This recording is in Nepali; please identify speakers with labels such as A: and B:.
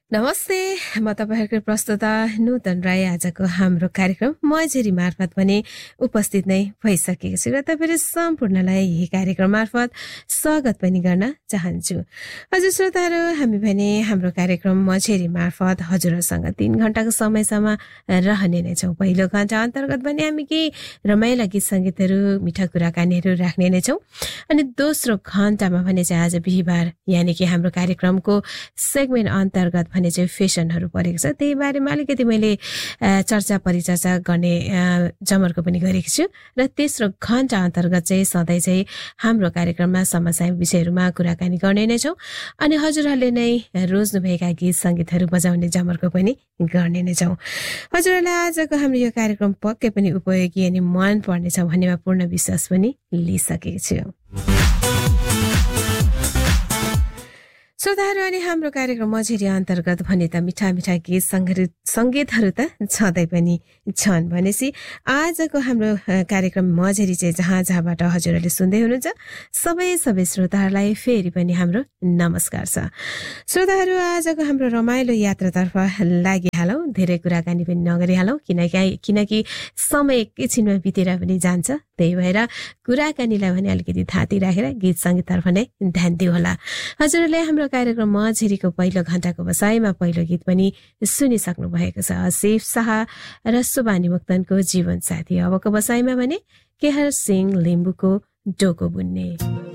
A: नमस्ते, म तपाईहरुको प्रस्तुता नूतन राई। आजको हाम्रो कार्यक्रम मझेरी मार्फत पनि उपस्थित नै भइसकेको छु र तपाईहरु सम्पूर्णलाई यही कार्यक्रम मार्फत स्वागत पनि गर्न चाहन्छु। हजुर श्रोताहरु, हामी भने हाम्रो कार्यक्रम मझेरी मार्फत हजुरसँग 3 घण्टाको समयसम्म रहने नै छौं। पहिलो घण्टा अन्तर्गत भने हामी के रमाइला गीत संगीतहरु, मिठा कुराकानीहरु राख्ने नै छौं। अनि दोस्रो घण्टामा भने चाहिँ आज बिहीबार यानि कि हाम्रो कार्यक्रमको सेगमेन्ट अन्तर्गत भने चाहिँ फेसनहरु परेको छ। त्यही बारेमा अलिकति मैले चर्चा परिचर्चा गर्ने जमर्को पनि गरेको छु र तेस्रो घण्टा अन्तर्गत चाहिँ सधैं चाहिँ हाम्रो कार्यक्रममा समसामयिक विषयहरुमा कुराकानी गर्ने नै छौं। अनि हजुरहरुले नै रोज्नु भएका गीत संगीतहरु बजाउने जमर्को पनि गर्ने नै छौं। हजुरहरुलाई आजको हाम्रो यो कार्यक्रम पक्कै पनि उपयोगी अनि मन पर्नेछ भन्नेमा पूर्ण विश्वास पनि लिइसकेको छु। श्रोताहरु, अनि हाम्रो कार्यक्रम मझेरी अन्तर्गत भने त मिठा मिठा गीत संगीतहरु त छँदै पनि छन्। भनेपछि आजको हाम्रो कार्यक्रम मझेरी चाहिँ जहाँबाट हजुरहरुले सुन्दै हुनुहुन्छ सबै श्रोताहरुलाई फेरि पनि हाम्रो नमस्कार छ। श्रोताहरु, आजको हाम्रो रमाइलो यात्रातर्फ लागिहालौं। धेरै कुराकानी पनि नगरिहालौं किनकि समय एकैछिनमा बितेर पनि जान्छ। त्यही भएर कुराकानीलाई भने अलिकति थाती राखेर गीत संगीततर्फ नै ध्यान दिउ होला। हजुरले हाम्रो कार्यक्रम मझेरीको पहिलो घण्टाको बसाइमा पहिलो गीत पनि सुनिसक्नु भएको छ। आसिफ शाह र सुबानी मुक्तनको जीवन साथी। अबको बसाइमा भने केहर सिंह लिम्बुको डोको बुन्ने।